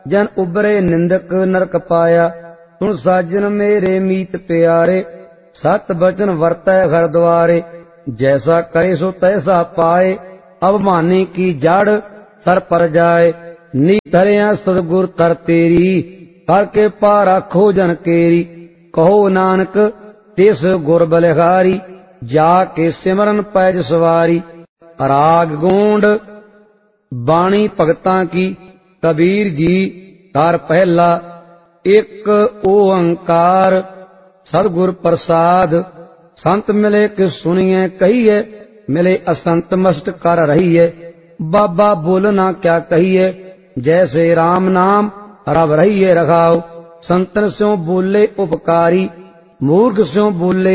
जन उबरे निंदक नरक पाया। सुन साजन मेरे मीत प्यारे, सत बचन वर्तै घर द्वारे। जैसा करे सो तैसा पाए, अवमानी की जड़ सर पर जाए। नी धरिया सतगुर कर तेरी, करके पारा खोजन केरी। कहो नानक तिस गुर बलिहारी, जाके सिमरन पैज सवारी। राग गोंड बाणी भगतां की, कबीर जी कार पहला। एक ओंकार सतगुर प्रसाद, संत मिले कि सुनिए कहिए, मिले असंत मस्त कर रहिए। बाबा बोलना क्या कहिए, जैसे राम नाम रब रहिए रखाओ। संतन स्यों बोले उपकारी, मूर्ख स्यों बोले